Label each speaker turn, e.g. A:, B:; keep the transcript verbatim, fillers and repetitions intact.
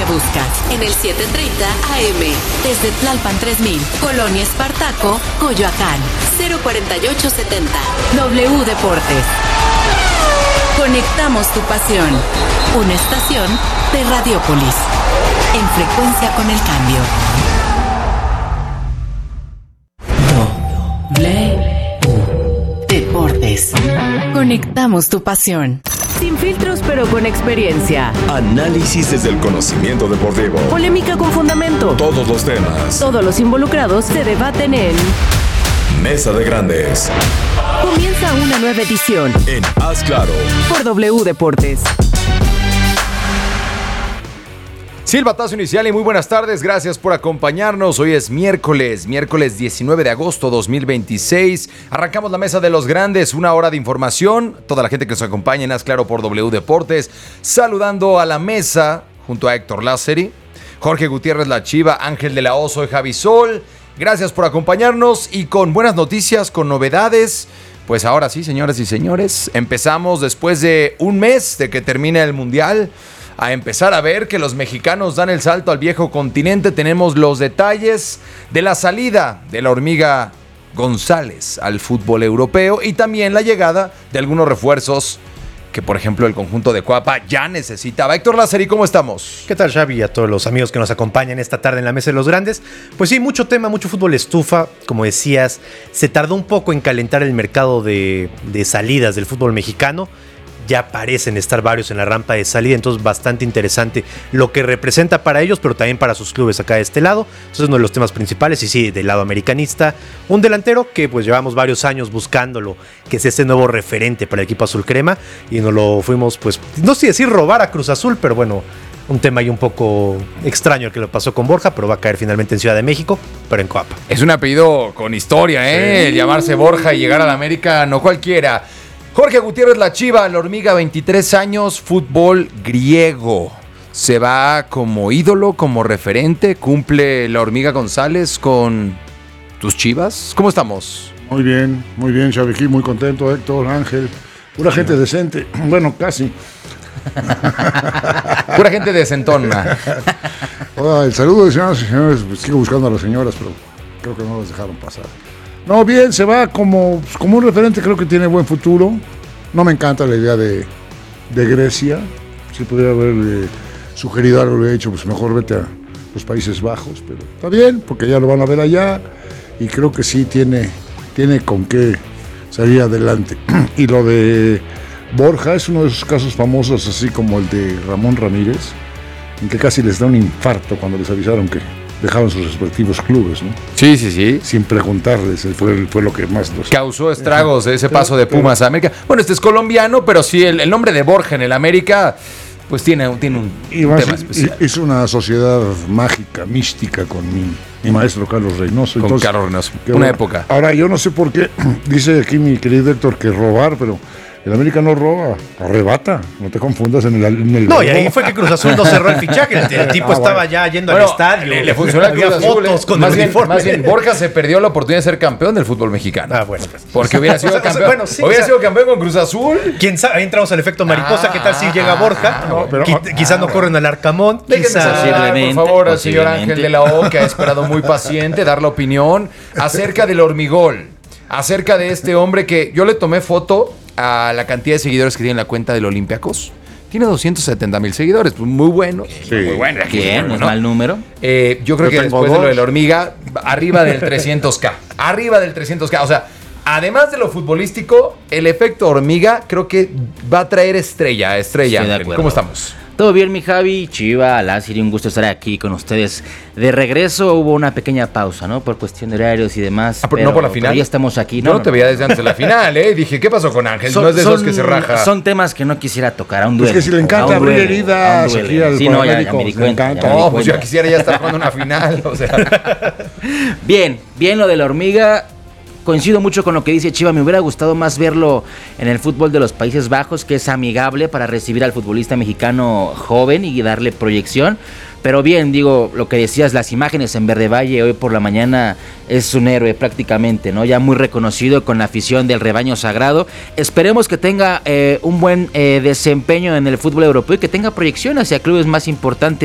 A: buscas en el setecientos treinta A M. Desde Tlalpan tres mil, Colonia Espartaco, Coyoacán. cero cuarenta y ocho setenta. W Deportes. Conectamos tu pasión. Una estación de Radiopolis. En frecuencia con el cambio. W Deportes. Conectamos tu pasión. Sin filtros pero con experiencia.
B: Análisis desde el conocimiento deportivo.
A: Polémica con fundamento.
B: Todos los temas.
A: Todos los involucrados se debaten en
B: Mesa de Grandes.
A: Comienza una nueva edición
B: En Haz Claro
A: por W Deportes.
C: Silbatazo inicial y muy buenas tardes, gracias por acompañarnos. Hoy es miércoles, miércoles diecinueve de agosto dos mil veintiséis. Arrancamos la Mesa de los Grandes, una hora de información. Toda la gente que nos acompaña en Haz Claro por W Deportes. Saludando a la mesa junto a Héctor Lázari, Jorge Gutiérrez La Chiva, Ángel de la O, soy Javi Sol. Gracias por acompañarnos y con buenas noticias, con novedades. Pues ahora sí, señoras y señores, empezamos después de un mes de que termine el Mundial a empezar a ver que los mexicanos dan el salto al viejo continente. Tenemos los detalles de la salida de la hormiga González al fútbol europeo y también la llegada de algunos refuerzos que, por ejemplo, el conjunto de Coapa ya necesitaba. Héctor Lázari, ¿cómo estamos?
D: ¿Qué tal, Xavi? Y a todos los amigos que nos acompañan esta tarde en la Mesa de los Grandes. Pues sí, mucho tema, mucho fútbol estufa. Como decías, se tardó un poco en calentar el mercado de, de salidas del fútbol mexicano. Ya parecen estar varios en la rampa de salida, entonces bastante interesante lo que representa para ellos, pero también para sus clubes acá de este lado. Entonces es uno de los temas principales, y sí, del lado americanista, un delantero que pues llevamos varios años buscándolo, que es ese nuevo referente para el equipo azul crema, y nos lo fuimos, pues, no sé decir robar a Cruz Azul, pero bueno, un tema ahí un poco extraño el que lo pasó con Borja, pero va a caer finalmente en Ciudad de México, pero en Coapa.
C: Es un apellido con historia, ¿eh? Sí. Llamarse Borja y llegar a la América, no cualquiera. Jorge Gutiérrez La Chiva, la hormiga, veintitrés años, fútbol griego. Se va como ídolo, como referente. Cumple la hormiga González con tus Chivas. ¿Cómo estamos?
E: Muy bien, muy bien, Xavi, muy contento, Héctor, Ángel. Pura gente decente. Bueno, casi.
C: Pura gente decentona.
E: Hola, el saludo de señoras y señores. Pues sigo buscando a las señoras, pero creo que no las dejaron pasar. No, bien, se va como, como un referente, creo que tiene buen futuro. No me encanta la idea de, de Grecia. Si podría haberle sugerido algo, le he dicho, pues mejor vete a los Países Bajos, pero está bien, porque ya lo van a ver allá, y creo que sí tiene, tiene con qué salir adelante. Y lo de Borja es uno de esos casos famosos, así como el de Ramón Ramírez, en que casi les da un infarto cuando les avisaron que dejaban sus respectivos clubes, ¿no?
C: Sí, sí, sí.
E: Sin preguntarles, fue, fue lo que más los...
C: causó estragos de ese paso de Pumas a América. Bueno, este es colombiano, pero sí, el, el nombre de Borja en el América, pues tiene, tiene un,
E: y
C: un
E: más,
C: tema especial.
E: Es una sociedad mágica, mística, con mi, mi maestro Carlos Reynoso.
C: Con
E: Entonces,
C: Carlos Reynoso, una
E: bueno,
C: época.
E: Ahora, yo no sé por qué, dice aquí mi querido Héctor que robar, pero... El América no roba, arrebata, no te confundas en el... En el
D: no, y ahí fue que Cruz Azul no cerró el fichaje, el, el tipo ah, estaba bueno. ya yendo bueno, al estadio.
C: Le, le funcionó a Cruz Azul,
D: fotos con
C: más,
D: el
C: bien,
D: uniforme.
C: más bien, Borja se perdió la oportunidad de ser campeón del fútbol mexicano.
D: Ah, bueno. Pues,
C: porque hubiera sido
D: o sea,
C: campeón,
D: bueno, sí,
C: hubiera
D: o sea,
C: sido campeón con Cruz Azul.
D: ¿Quién sabe? Ahí entramos al efecto mariposa, ah, ¿qué tal si llega Borja?
E: Ah, no, pero,
D: Qu- quizás
E: ah,
D: no corren al Arcamón.
C: Quizás, por favor, al señor Ángel de la O, que ha esperado muy paciente, dar la opinión acerca del hormigol, acerca de este hombre que yo le tomé foto a la cantidad de seguidores que tiene en la cuenta del Olympiacos. Tiene doscientos setenta mil seguidores, pues muy bueno.
E: Sí.
C: Muy bueno.
F: Bien, no es mal número.
C: Eh, yo creo
E: yo
C: que después
E: dos.
C: de lo de la hormiga, arriba del trescientos K. Arriba del trescientos K. O sea, además de lo futbolístico, el efecto hormiga creo que va a traer estrella, estrella.
F: Estoy de acuerdo.
C: ¿Cómo estamos?
F: Todo bien, mi Javi, Chiva, Lázaro, un gusto estar aquí con ustedes. De regreso hubo una pequeña pausa, ¿no? Por cuestión de horarios y demás.
C: Ah, pero, pero no por la final.
F: Ya estamos aquí,
C: ¿no? Yo no,
F: no
C: te
F: no,
C: veía
F: no.
C: desde antes de la final, ¿eh? Dije, ¿qué pasó con Ángel?
F: Son,
C: no es de
F: son,
C: esos que se raja.
F: Son temas que no quisiera tocar a un duelo.
E: Es que si le encanta abrir heridas aquí al
F: sí, no, ya, ya
E: México,
F: me di
E: le
F: cuenta,
E: encanta.
F: ya me di
C: No, pues
F: cuenta.
C: yo quisiera ya estar jugando una final, o sea.
F: Bien, bien lo de la hormiga. Coincido mucho con lo que dice Chiva, me hubiera gustado más verlo en el fútbol de los Países Bajos, que es amigable para recibir al futbolista mexicano joven y darle proyección. Pero bien, digo, lo que decías, las imágenes en Verde Valle hoy por la mañana, es un héroe prácticamente, ¿no? Ya muy reconocido con la afición del rebaño sagrado. Esperemos que tenga eh, un buen eh, desempeño en el fútbol europeo y que tenga proyección hacia clubes más importantes.